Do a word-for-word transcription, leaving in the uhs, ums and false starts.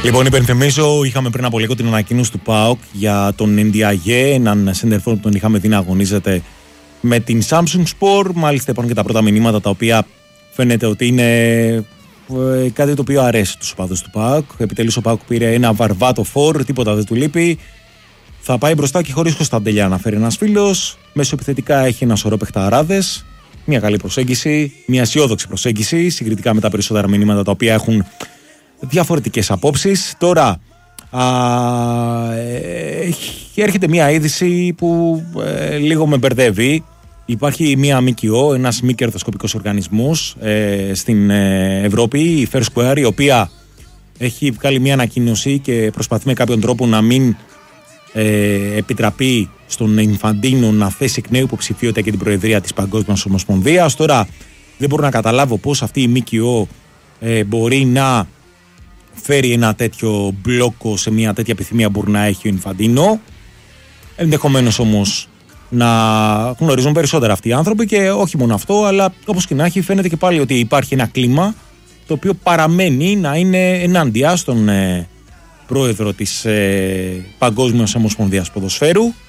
Λοιπόν, υπενθυμίζω, είχαμε πριν από λίγο την ανακοίνωση του ΠΑΟΚ για τον Ενδιαγέ, έναν σεντερφόρ που τον είχαμε δει να αγωνίζεται με την Samsung Sport. Μάλιστα, υπάρχουν και τα πρώτα μηνύματα τα οποία φαίνεται ότι είναι ε, κάτι το οποίο αρέσει στους οπαδούς του ΠΑΟΚ. Επιτέλους, ο ΠΑΟΚ πήρε ένα βαρβάτο φορ, τίποτα δεν του λείπει. Θα πάει μπροστά και χωρίς Κωνσταντέλια, αναφέρει ένας φίλος. Μεσοεπιθετικά έχει ένα σωρό παιχταράδες. Μια καλή προσέγγιση, μια αισιόδοξη προσέγγιση συγκριτικά με τα περισσότερα μηνύματα τα οποία έχουν διαφορετικές απόψεις. Τώρα α, ε, έρχεται μια είδηση που ε, λίγο με μπερδεύει. Υπάρχει μια ΜΚΟ, ένας μη κερδοσκοπικός οργανισμός ε, στην ε, Ευρώπη, η Fair Square, η οποία έχει βγάλει μια ανακοίνωση και προσπαθεί με κάποιον τρόπο να μην ε, επιτραπεί στον Ινφαντίνο να θέσει εκ νέου υποψηφιότητα για την Προεδρία της Παγκόσμιας Ομοσπονδίας. Τώρα δεν μπορώ να καταλάβω πώς αυτή η ΜΚΟ ε, μπορεί να φέρει ένα τέτοιο μπλόκο σε μια τέτοια επιθυμία που μπορεί να έχει ο Ινφαντίνο. Ενδεχομένως όμως να γνωρίζουν περισσότερα αυτοί οι άνθρωποι και όχι μόνο αυτό, αλλά όπως και να έχει, φαίνεται και πάλι ότι υπάρχει ένα κλίμα το οποίο παραμένει να είναι ενάντια στον ε, πρόεδρο της ε, Παγκόσμιας Ομοσπονδίας Ποδοσφαίρου.